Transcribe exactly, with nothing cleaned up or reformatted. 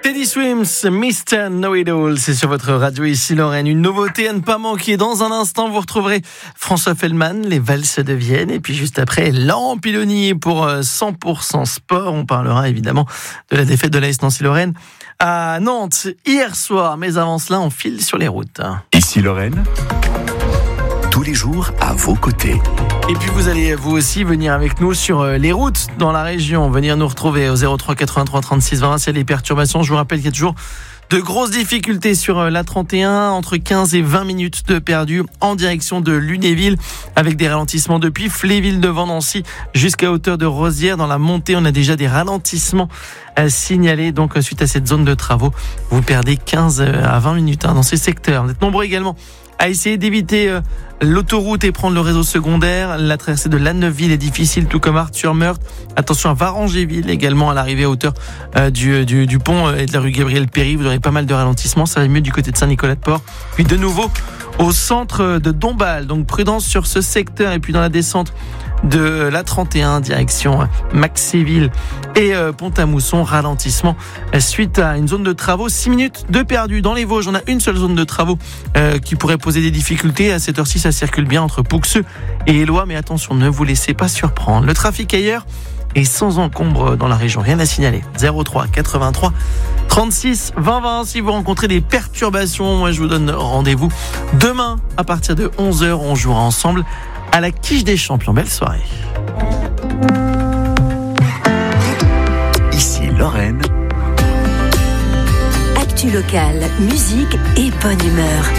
Teddy Swims, mister Know-It-All, c'est sur votre radio ici Lorraine. Une nouveauté à ne pas manquer. Dans un instant, vous retrouverez François Feldman, les valses de Vienne. Et puis juste après, Laurent Piloni pour cent pour cent sport. On parlera évidemment de la défaite de l'A S Nancy-Lorraine à Nantes hier soir. Mais avant cela, on file sur les routes. Ici Lorraine, tous les jours à vos côtés. Et puis vous allez vous aussi venir avec nous sur les routes dans la région, venir nous retrouver au zéro trois quatre-vingt-trois trente-six vingt s'il y a des perturbations. Je vous rappelle qu'il y a toujours de grosses difficultés sur l'A trente et un, entre quinze et vingt minutes de perdu en direction de Lunéville, avec des ralentissements depuis Fléville devant Nancy jusqu'à hauteur de Rosières. Dans la montée, on a déjà des ralentissements à signaler. Donc suite à cette zone de travaux, vous perdez quinze à vingt minutes hein, dans ces secteurs. Vous êtes nombreux également à essayer d'éviter euh, l'autoroute et prendre le réseau secondaire. La traversée de Lanneuville est difficile, tout comme Arthur-Meurthe. Attention à Varangéville également, à l'arrivée à hauteur euh, du, du, du pont et de la rue Gabriel-Péry. Vous aurez pas mal de ralentissements, ça va mieux du côté de Saint-Nicolas-de-Port. Puis de nouveau au centre de Dombasle, donc prudence sur ce secteur. Et puis dans la descente de l'A trente et un, direction Maxéville et euh, Pont-à-Mousson, ralentissement suite à une zone de travaux. six minutes de perdu dans les Vosges. On a une seule zone de travaux euh, qui pourrait poser des difficultés. À cette heure-ci, ça circule bien entre Pouxeux et Éloie, mais attention, ne vous laissez pas surprendre. Le trafic ailleurs est sans encombre dans la région. Rien à signaler. zéro trois quatre-vingt-trois trente-six vingt vingt. Si vous rencontrez des perturbations, moi je vous donne rendez-vous demain à partir de onze heures. On jouera ensemble à la quiche des champions. Belle soirée. Ici Lorraine. Actu locale, musique et bonne humeur.